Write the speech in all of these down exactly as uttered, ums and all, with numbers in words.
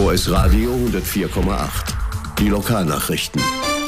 O S Radio hundertvier Komma acht. Die Lokalnachrichten.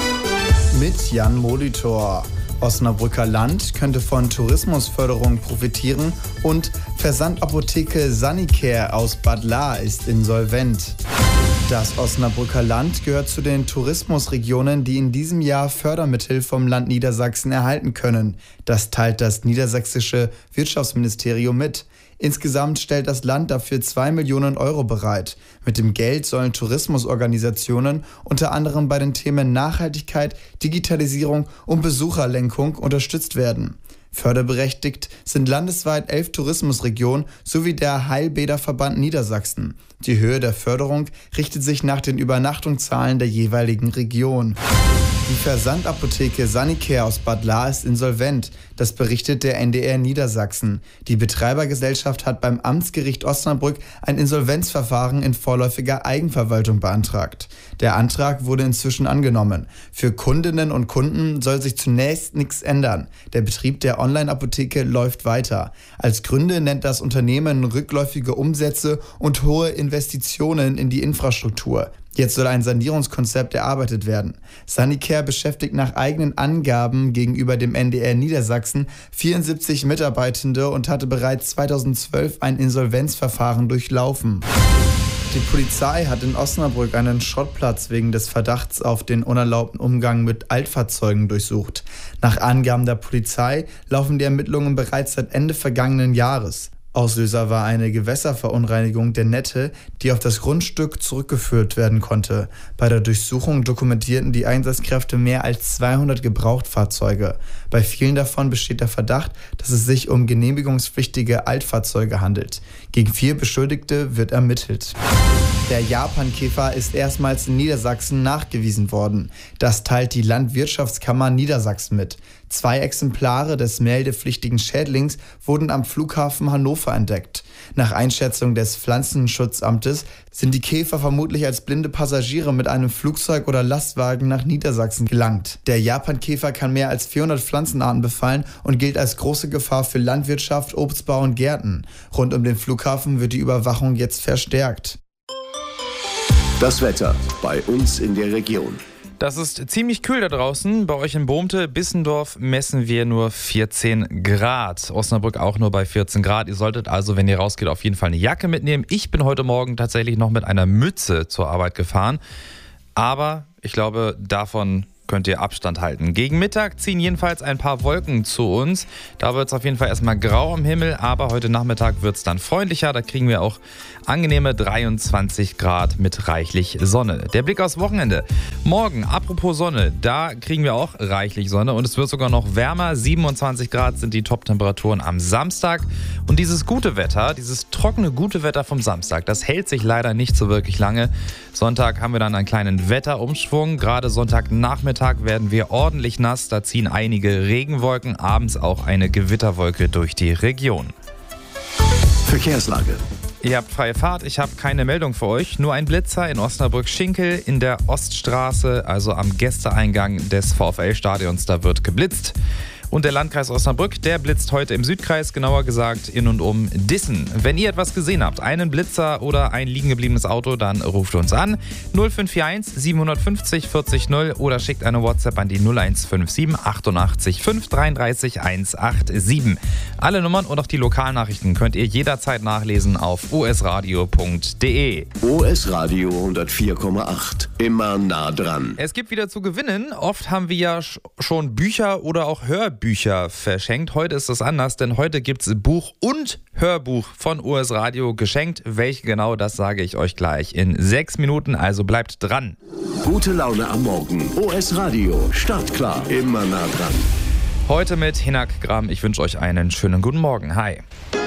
Mit Jan Molitor. Osnabrücker Land könnte von Tourismusförderung profitieren und Versandapotheke Sanicare aus Bad Lahr ist insolvent. Das Osnabrücker Land gehört zu den Tourismusregionen, die in diesem Jahr Fördermittel vom Land Niedersachsen erhalten können. Das teilt das niedersächsische Wirtschaftsministerium mit. Insgesamt stellt das Land dafür zwei Millionen Euro bereit. Mit dem Geld sollen Tourismusorganisationen unter anderem bei den Themen Nachhaltigkeit, Digitalisierung und Besucherlenkung unterstützt werden. Förderberechtigt sind landesweit elf Tourismusregionen sowie der Heilbäderverband Niedersachsen. Die Höhe der Förderung richtet sich nach den Übernachtungszahlen der jeweiligen Region. Die Versandapotheke Sanicare aus Bad Lahr ist insolvent. Das berichtet der N D R Niedersachsen. Die Betreibergesellschaft hat beim Amtsgericht Osnabrück ein Insolvenzverfahren in vorläufiger Eigenverwaltung beantragt. Der Antrag wurde inzwischen angenommen. Für Kundinnen und Kunden soll sich zunächst nichts ändern. Der Betrieb der Online-Apotheke läuft weiter. Als Gründe nennt das Unternehmen rückläufige Umsätze und hohe Investitionen in die Infrastruktur. Jetzt soll ein Sanierungskonzept erarbeitet werden. Sanicare beschäftigt nach eigenen Angaben gegenüber dem N D R Niedersachsen vierundsiebzig Mitarbeitende und hatte bereits zweitausendzwölf ein Insolvenzverfahren durchlaufen. Die Polizei hat in Osnabrück einen Schrottplatz wegen des Verdachts auf den unerlaubten Umgang mit Altfahrzeugen durchsucht. Nach Angaben der Polizei laufen die Ermittlungen bereits seit Ende vergangenen Jahres. Auslöser war eine Gewässerverunreinigung der Nette, die auf das Grundstück zurückgeführt werden konnte. Bei der Durchsuchung dokumentierten die Einsatzkräfte mehr als zweihundert Gebrauchtfahrzeuge. Bei vielen davon besteht der Verdacht, dass es sich um genehmigungspflichtige Altfahrzeuge handelt. Gegen vier Beschuldigte wird ermittelt. Der Japankäfer ist erstmals in Niedersachsen nachgewiesen worden. Das teilt die Landwirtschaftskammer Niedersachsen mit. Zwei Exemplare des meldepflichtigen Schädlings wurden am Flughafen Hannover entdeckt. Nach Einschätzung des Pflanzenschutzamtes sind die Käfer vermutlich als blinde Passagiere mit einem Flugzeug oder Lastwagen nach Niedersachsen gelangt. Der Japankäfer kann mehr als vierhundert Pflanzenarten befallen und gilt als große Gefahr für Landwirtschaft, Obstbau und Gärten. Rund um den Flughafen wird die Überwachung jetzt verstärkt. Das Wetter bei uns in der Region. Das ist ziemlich kühl da draußen. Bei euch in Bohmte, Bissendorf messen wir nur vierzehn Grad. Osnabrück auch nur bei vierzehn Grad. Ihr solltet also, wenn ihr rausgeht, auf jeden Fall eine Jacke mitnehmen. Ich bin heute Morgen tatsächlich noch mit einer Mütze zur Arbeit gefahren. Aber ich glaube, davon könnt ihr Abstand halten. Gegen Mittag ziehen jedenfalls ein paar Wolken zu uns. Da wird es auf jeden Fall erstmal grau am Himmel, aber heute Nachmittag wird es dann freundlicher. Da kriegen wir auch angenehme dreiundzwanzig Grad mit reichlich Sonne. Der Blick aufs Wochenende. Morgen, apropos Sonne, da kriegen wir auch reichlich Sonne und es wird sogar noch wärmer. siebenundzwanzig Grad sind die Top-Temperaturen am Samstag. Und dieses gute Wetter, dieses trockene, gute Wetter vom Samstag, das hält sich leider nicht so wirklich lange. Sonntag haben wir dann einen kleinen Wetterumschwung. Gerade Sonntagnachmittag werden wir ordentlich nass. Da ziehen einige Regenwolken, abends auch eine Gewitterwolke durch die Region. Verkehrslage. Ihr habt freie Fahrt, ich habe keine Meldung für euch. Nur ein Blitzer in Osnabrück-Schinkel in der Oststraße, also am Gästeeingang des VfL-Stadions. Da wird geblitzt. Und der Landkreis Osnabrück, der blitzt heute im Südkreis, genauer gesagt in und um Dissen. Wenn ihr etwas gesehen habt, einen Blitzer oder ein liegen gebliebenes Auto, dann ruft uns an. null fünf vier eins sieben fünf null vierzig null oder schickt eine WhatsApp an die null eins fünf sieben achtundachtzig fünf dreiunddreißig hundertsiebenundachtzig. Alle Nummern und auch die Lokalnachrichten könnt ihr jederzeit nachlesen auf o s radio punkt d e. O S Radio hundertvier Komma acht. Immer nah dran. Es gibt wieder zu gewinnen. Oft haben wir ja schon Bücher oder auch Hörbücher Bücher verschenkt. Heute ist das anders, denn heute gibt es Buch und Hörbuch von O S Radio geschenkt. Welche genau, das sage ich euch gleich in sechs Minuten, also bleibt dran. Gute Laune am Morgen. O S Radio, startklar, immer nah dran. Heute mit Hinak Gram. Ich wünsche euch einen schönen guten Morgen. Hi.